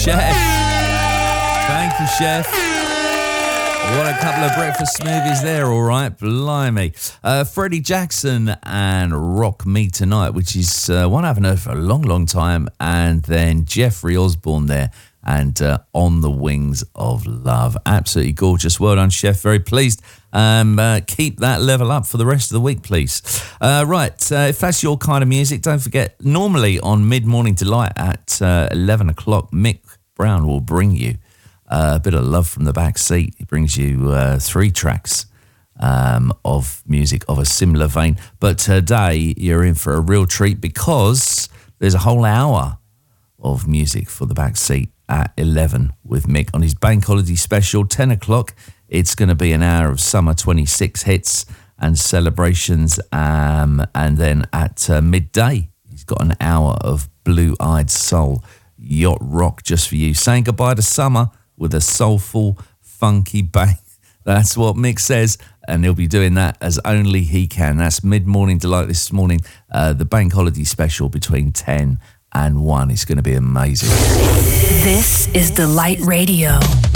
Chef. Thank you, Chef. What a couple of breakfast smoothies there, all right. Blimey. Freddie Jackson and Rock Me Tonight, which is one I haven't heard for a long, long time. And then Jeffrey Osborne there and On the Wings of Love. Absolutely gorgeous. Well done, Chef. Very pleased. Keep that level up for the rest of the week, please. If that's your kind of music, don't forget, normally on Mid-Morning Delight at 11 o'clock, Mick Brown will bring you a bit of love from the back seat. He brings you 3 tracks of music of a similar vein. But today you're in for a real treat because there's a whole hour of music for the back seat at 11 with Mick on his bank holiday special. 10 o'clock, it's going to be an hour of summer 26 hits and celebrations. And then at midday, he's got an hour of blue-eyed soul, yacht rock just for you. Saying goodbye to summer with a soulful, funky bang. That's what Mick says, and he'll be doing that as only he can. That's Mid-Morning Delight this morning, the bank holiday special between 10 and 1. It's going to be amazing. This is Delight Radio.